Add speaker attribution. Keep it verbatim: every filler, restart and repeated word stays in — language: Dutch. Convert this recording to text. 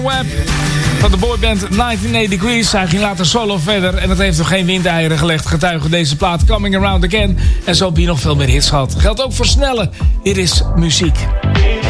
Speaker 1: Web van de boyband negentien Degrees. Hij ging later solo verder en dat heeft nog geen windeieren gelegd. Getuige deze plaat Coming Around Again. En zo heb je nog veel meer hits gehad. Geldt ook voor Snelle. Hier is muziek.